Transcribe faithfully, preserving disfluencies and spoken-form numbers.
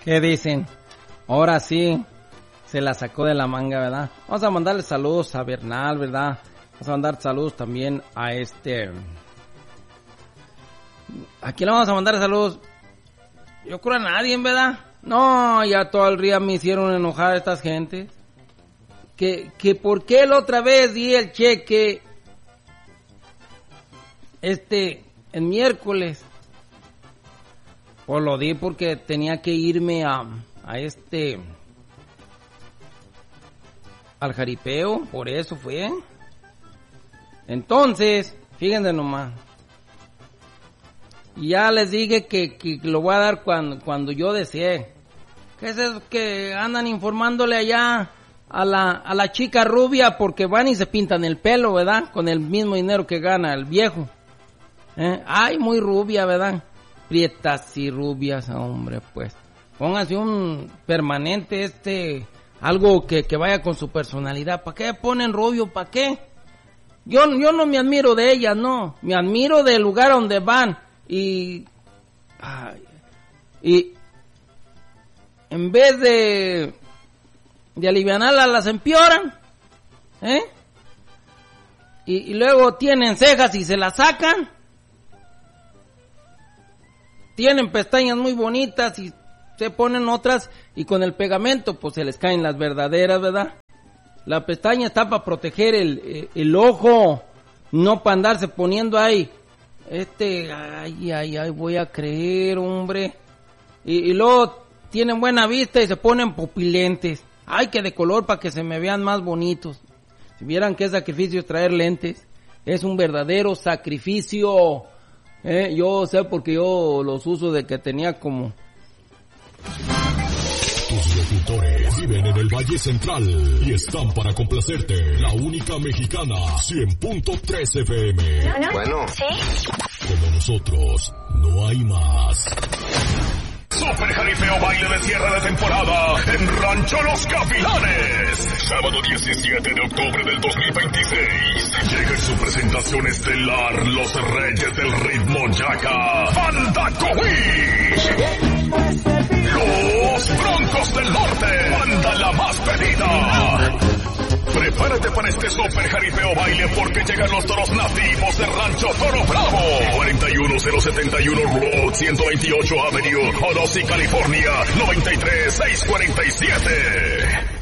¿Qué dicen? Ahora sí, se la sacó de la manga, ¿verdad? Vamos a mandarle saludos a Bernal, ¿verdad? Vamos a mandar saludos también a este... ¿A quién le vamos a mandar saludos? Yo creo a nadie, ¿verdad? No, ya todo el día me hicieron enojar a estas gentes. Que, que por qué la otra vez di el cheque, este, el miércoles. Pues lo di porque tenía que irme a, a este, al jaripeo, por eso fue. Entonces, fíjense nomás. Ya les dije que, que lo voy a dar cuando, cuando yo desee. ¿Qué es eso que andan informándole allá a la, a la chica rubia? Porque van y se pintan el pelo, ¿verdad? Con el mismo dinero que gana el viejo. ¿Eh? Ay, muy rubia, ¿verdad? Prietas y rubias, hombre, pues. Póngase un permanente, este, algo que, que vaya con su personalidad. ¿Para qué ponen rubio? ¿Para qué? Yo, yo no me admiro de ellas, no. Me admiro del lugar donde van. Y, ay, y en vez de, de alivianarlas, las empeoran, ¿eh? Y, y luego tienen cejas y se las sacan. Tienen pestañas muy bonitas y se ponen otras y con el pegamento pues se les caen las verdaderas, ¿verdad? La pestaña está para proteger el, el, el ojo, no para andarse poniendo ahí. Este, ay, ay, ay, voy a creer, hombre. Y, y luego tienen buena vista y se ponen pupilentes. Ay, que de color para que se me vean más bonitos. Si vieran qué sacrificio es traer lentes. Es un verdadero sacrificio. Eh, yo sé porque yo los uso de que tenía como... Tus locutores viven en el Valle Central y están para complacerte. La única mexicana, cien punto tres F M. Bueno, Bueno. ¿sí? Como nosotros, no hay más. Super Jaripeo Baile de cierre de temporada en Rancho Los Gavilanes. Sábado diecisiete de octubre del dos mil veintiséis. Llega en su presentación estelar Los Reyes del Ritmo Yaca. Banda Cowish. Los Broncos del Norte. Banda la más pedida. Prepárate para este super jaripeo baile porque llegan los toros nativos de Rancho Toro Bravo. cuarenta y uno cero setenta y uno Road, ciento veintiocho Avenue, Olosí, California, noventa y tres seiscientos cuarenta y siete.